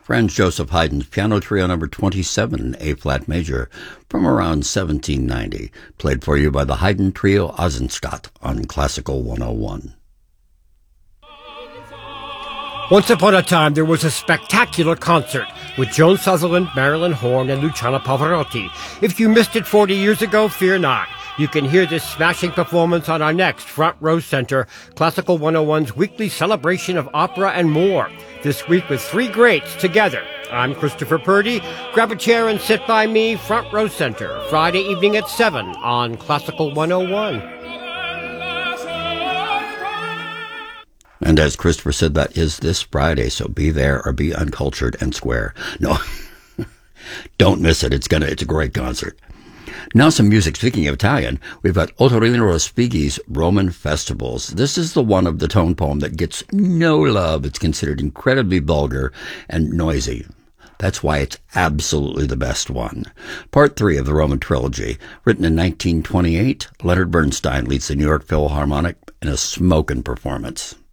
Franz Joseph Haydn's Piano Trio number 27, A-flat major, from around 1790, played for you by the Haydn Trio Eisenstadt on Classical 101. Once upon a time, there was a spectacular concert with Joan Sutherland, Marilyn Horne, and Luciano Pavarotti. If you missed it 40 years ago, fear not. You can hear this smashing performance on our next Front Row Center, Classical 101's weekly celebration of opera and more. This week with three greats together. I'm Christopher Purdy. Grab a chair and sit by me, Front Row Center, Friday evening at 7 on Classical 101. And as Christopher said, that is this Friday, so be there or be uncultured and square. No, don't miss it. It's a great concert. Now some music. Speaking of Italian, we've got Ottorino Respighi's Roman Festivals. This is the one of the tone poem that gets no love. It's considered incredibly vulgar and noisy. That's why it's absolutely the best one. Part 3 of the Roman Trilogy. Written in 1928, Leonard Bernstein leads the New York Philharmonic in a smoking performance.